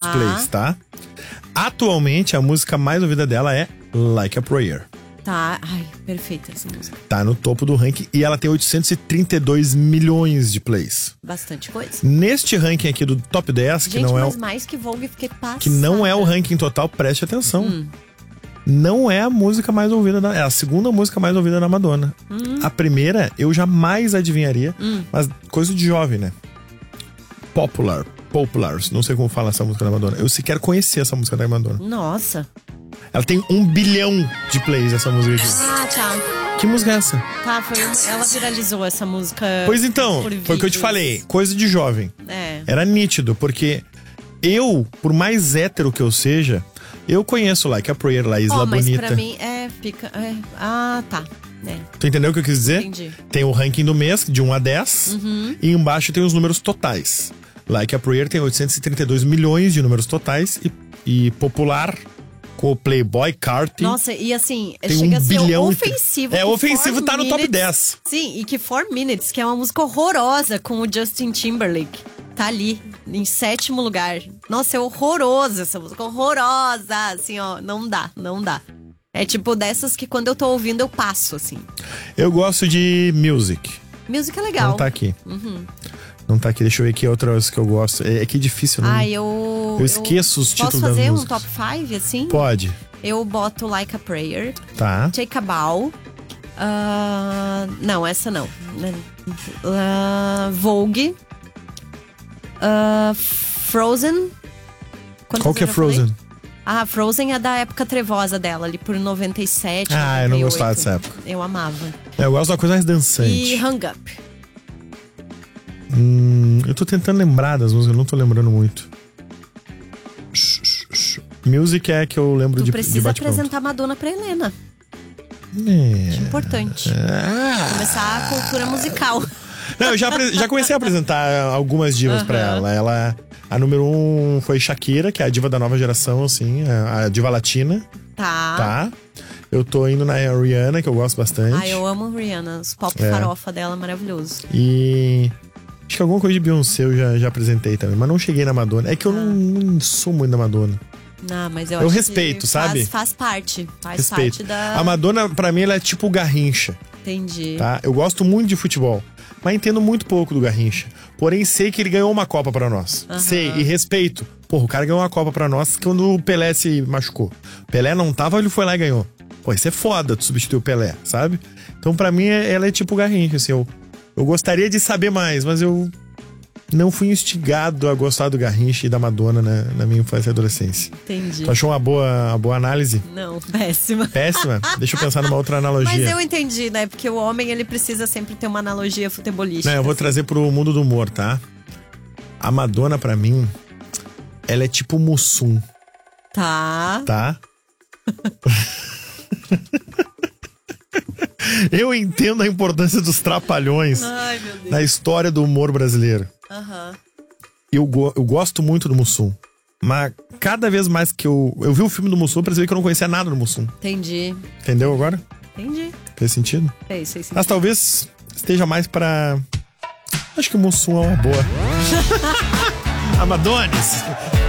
plays, tá? Atualmente, a música mais ouvida dela é Like a Prayer. Tá, ai, perfeita essa música. Tá no topo do ranking e ela tem 832 milhões de plays. Bastante coisa. Neste ranking aqui do top 10, que Gente, não é mas mais que Vogue, fiquei passada. que não é o ranking total, preste atenção. Não é a música mais ouvida é a segunda música mais ouvida da Madonna. A primeira eu jamais adivinharia, mas coisa de jovem, né? Populars, não sei como fala essa música da Madonna. Eu sequer conhecia essa música da Madonna. Nossa. Ela tem 1 bilhão de plays, essa música aqui. Ah, tá. Que música é essa? Tá, ela viralizou essa música. Pois então, foi o que eu te falei. Coisa de jovem. Era nítido, porque eu, por mais hétero que eu seja, eu conheço Like a Prayer, La Isla Bonita. Mas pra mim, ah, tá. Tu entendeu o que eu quis dizer? Entendi. Tem o ranking do mês, de 1 a 10. E embaixo tem os números totais. Like a Prayer tem 832 milhões de números totais. E popular, com o Playboy Carti. Nossa, e assim, tem chega 1 a ser bilhão. ofensivo. Ofensivo tá no top 10. Sim, e que 4 Minutes, que é uma música horrorosa com o Justin Timberlake, tá ali, em 7º lugar. Nossa, é horrorosa essa música, horrorosa. Assim, ó, não dá. É tipo dessas que quando eu tô ouvindo eu passo, assim. Eu gosto de Music. Music é legal. Não tá aqui. Não tá aqui, deixa eu ver aqui outras que eu gosto. É que difícil, né? Eu esqueço os títulos das músicas. Posso fazer um top 5, assim? Pode. Eu boto Like a Prayer. Tá. Take a Bow. Não, essa não. Vogue. Frozen. Qual que é Frozen? Frozen é da época trevosa dela, ali por 97, 98. Eu não gostava dessa época. Eu amava. Eu gosto de uma coisa mais dançante. E Hung Up. Eu tô tentando lembrar das músicas, eu não tô lembrando muito. Music é que eu lembro de bate-pronto. Tu precisa apresentar Madonna pra Helena. Importante. Começar a cultura musical. Não, eu já comecei a apresentar algumas divas pra ela. A número 1 foi Shakira, que é a diva da nova geração, assim, a diva latina. Tá. Eu tô indo na Rihanna, que eu gosto bastante. Eu amo Rihanna, os pop farofa dela, maravilhoso. E acho que alguma coisa de Beyoncé eu já apresentei também, mas não cheguei na Madonna. É que eu não sou muito da Madonna. Não, mas eu acho que respeito, sabe? Faz parte. Respeito. Parte da... A Madonna, pra mim, ela é tipo Garrincha. Entendi. Tá? Eu gosto muito de futebol, mas entendo muito pouco do Garrincha. Porém, sei que ele ganhou uma Copa pra nós. Sei, e respeito. Porra, o cara ganhou uma Copa pra nós quando o Pelé se machucou. O Pelé não tava, ele foi lá e ganhou. Pô, isso é foda, tu substituir o Pelé, sabe? Então, pra mim, ela é tipo Garrincha, assim. Eu gostaria de saber mais, mas eu não fui instigado a gostar do Garrincha e da Madonna na minha infância e adolescência. Entendi. Tu achou uma boa análise? Não, péssima. Péssima? Deixa eu pensar numa outra analogia. Mas eu entendi, né? Porque o homem, ele precisa sempre ter uma analogia futebolística. Não, eu vou trazer pro mundo do humor, tá? A Madonna, pra mim, ela é tipo Mussum. Tá? Eu entendo a importância dos trapalhões na história do humor brasileiro. Eu gosto muito do Mussum. Mas cada vez mais que eu vi o filme do Mussum, eu percebi que eu não conhecia nada do Mussum. Entendi. Entendeu agora? Entendi. Fez sentido? Fez sentido. Mas talvez esteja mais pra... Acho que o Mussum é uma boa. Amadones!